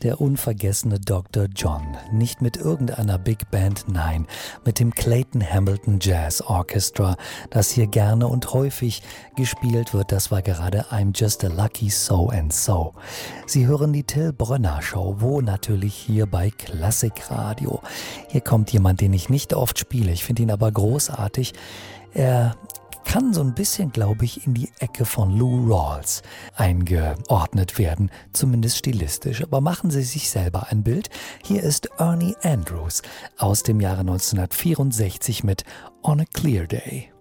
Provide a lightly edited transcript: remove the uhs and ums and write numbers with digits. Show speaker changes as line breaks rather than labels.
Der unvergessene Dr. John. Nicht mit irgendeiner Big Band, nein, mit dem Clayton Hamilton Jazz Orchestra, das hier gerne und häufig gespielt wird. Das war gerade I'm Just a Lucky So and So. Sie hören die Till Brönner Show, wo natürlich hier bei Klassikradio. Hier kommt jemand, den ich nicht oft spiele, ich finde ihn aber großartig. Er kann so ein bisschen, glaube ich, in die Ecke von Lou Rawls eingeordnet werden, zumindest stilistisch. Aber machen Sie sich selber ein Bild. Hier ist Ernie Andrews aus dem Jahre 1964 mit On a Clear Day.